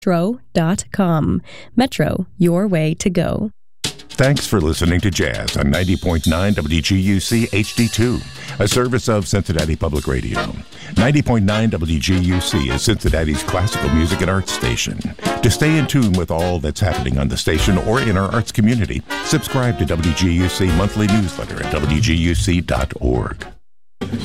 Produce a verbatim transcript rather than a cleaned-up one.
metro dot com. Metro, your way to go. Thanks for listening to Jazz on ninety point nine W G U C H D two, a service of Cincinnati Public Radio. ninety point nine W G U C is Cincinnati's classical music and arts station. To stay in tune with all that's happening on the station or in our arts community, subscribe to W G U C monthly newsletter at W G U C dot org.